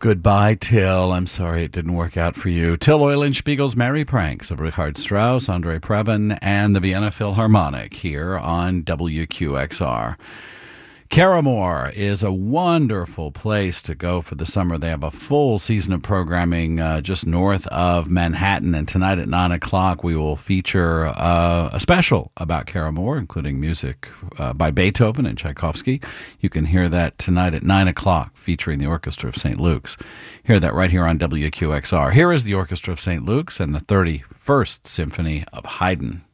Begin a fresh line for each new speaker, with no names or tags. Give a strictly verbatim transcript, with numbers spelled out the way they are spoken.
Goodbye, Till. I'm sorry it didn't work out for you. Till Eulenspiegel's Merry Pranks of Richard Strauss, Andre Previn, and the Vienna Philharmonic here on W Q X R. Carramore is a wonderful place to go for the summer. They have a full season of programming uh, just north of Manhattan. And tonight at nine o'clock, we will feature uh, a special about Carramore, including music uh, by Beethoven and Tchaikovsky. You can hear that tonight at nine o'clock, featuring the Orchestra of Saint Luke's. Hear that right here on W Q X R. Here is the Orchestra of Saint Luke's and the thirty-first Symphony of Haydn.